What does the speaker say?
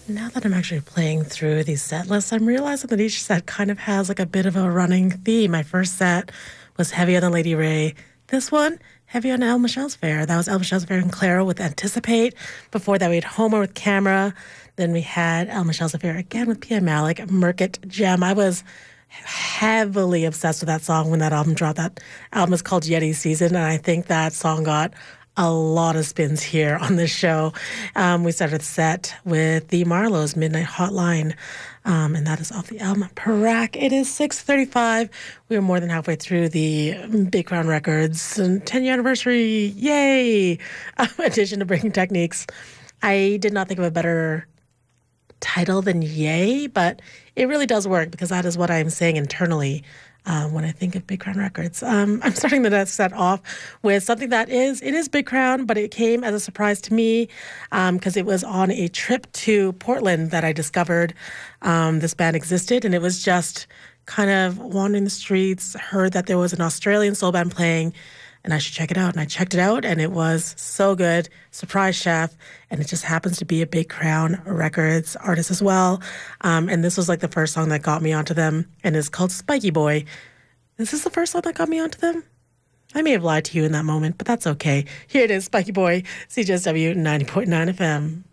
Now that I'm actually playing through these set lists, I'm realizing that each set kind of has like a bit of a running theme. My first set was heavy on the Lady Ray. This one, heavy on El Michelle's Fair. That was El Michelle's Fair and Clara with Anticipate. Before that, we had Homer with Camera. Then we had El Michelle's Affair again with Pia Malik, Merkit Gem. I was heavily obsessed with that song when that album dropped. That album is called Yeti Season, and I think that song got a lot of spins here on this show. We started the set with the Marlows' Midnight Hotline, and that is off the album Parak. It is 6:35. We are more than halfway through the Big Crown Records 10-year anniversary, yay, edition of Breaking Techniques. I did not think of a better title than yay, but it really does work because that is what I'm saying internally when I think of Big Crown Records. I'm starting the next set off with something it is Big Crown, but it came as a surprise to me because it was on a trip to Portland that I discovered this band existed, and it was just kind of wandering the streets, heard that there was an Australian soul band playing, and I should check it out. And I checked it out, and it was so good. Surprise chef. And it just happens to be a Big Crown Records artist as well. And this was like the first song that got me onto them, and it's called Spiky Boy. This is the first song that got me onto them? I may have lied to you in that moment, but that's okay. Here it is, Spiky Boy, CJSW 90.9 FM.